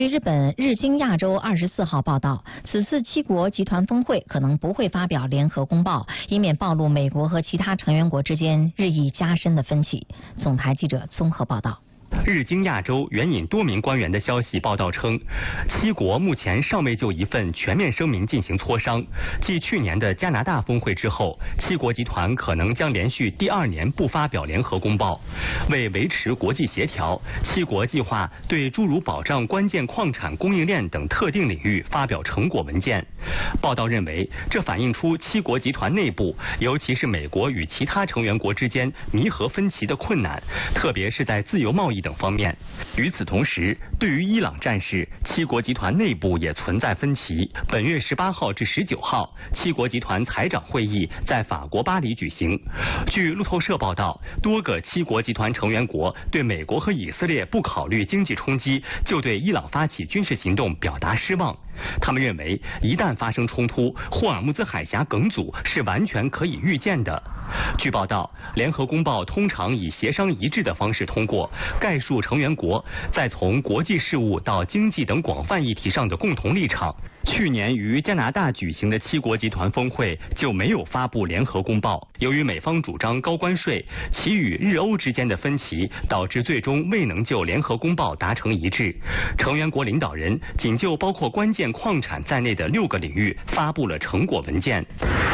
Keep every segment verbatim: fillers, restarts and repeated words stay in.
据日本日经亚洲二十四号报道，此次七国集团峰会可能不会发表联合公报，以免暴露美国和其他成员国之间日益加深的分歧。总台记者综合报道。 日经亚洲援引多名官员的消息报道称，七国目前尚未就一份全面声明进行磋商。继去年的加拿大峰会之后，七国集团可能将连续第二年不发表联合公报。为维持国际协调，七国计划对诸如保障关键矿产供应链等特定领域发表成果文件。报道认为，这反映出七国集团内部，尤其是美国与其他成员国之间弥合分歧的困难，特别是在自由贸易等方面。与此同时，对于伊朗战事，七国集团内部也存在分歧。本月十八号至十九号，七国集团财长会议在法国巴黎举行。据路透社报道，多个七国集团成员国对美国和以色列不考虑经济冲击就对伊朗发起军事行动表达失望。他们认为，一旦发生冲突，霍尔木兹海峡梗阻是完全可以预见的。据报道，联合公报通常以协商一致的方式通过，概述成员国在从国际事务到经济等广泛议题上的共同立场。去年于加拿大举行的七国集团峰会就没有发布联合公报。由于美方主张高关税，其与日欧之间的分歧导致最终未能就联合公报达成一致。成员国领导人仅就包括关键矿产在内的六个领域发布了成果文件。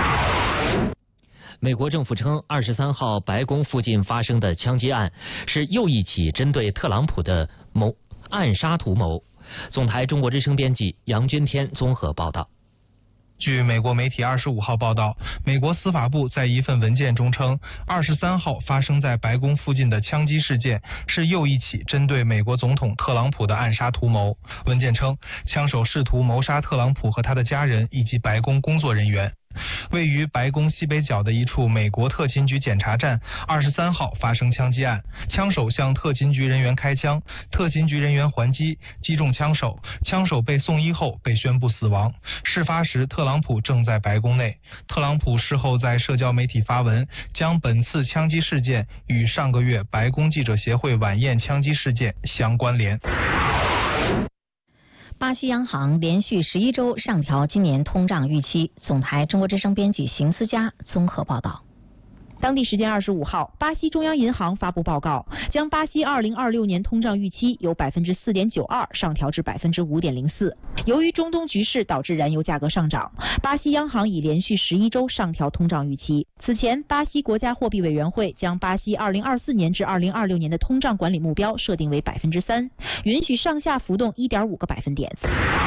美国政府称，二十三号白宫附近发生的枪击案是又一起针对特朗普的谋暗杀图谋。总台中国之声编辑杨军天综合报道。 据美国媒体二十五号报道，美国司法部在一份文件中称，二十三号发生在白宫附近的枪击事件是又一起针对美国总统特朗普的暗杀图谋。文件称，枪手试图谋杀特朗普和他的家人以及白宫工作人员。位于白宫西北角的一处美国特勤局检查站，二十三号发生枪击案，枪手向特勤局人员开枪，特勤局人员还击，击中枪手，枪手被送医后被宣布死亡。事发时，特朗普正在白宫内。特朗普事后在社交媒体发文，将本次枪击事件与上个月白宫记者协会晚宴枪击事件相关联。 巴西央行连续十一周上调今年通胀预期。总台中国之声编辑邢思佳综合报道。 当地时间二十五号，巴西中央银行发布报告，将巴西二零二六年通胀预期由百分之四点九二上调至百分之五点零四。由于中东局势导致燃油价格上涨，巴西央行已连续十一周上调通胀预期。此前，巴西国家货币委员会将巴西二零二四年至二零二六年的通胀管理目标设定为百分之三，允许上下浮动一点五个百分点。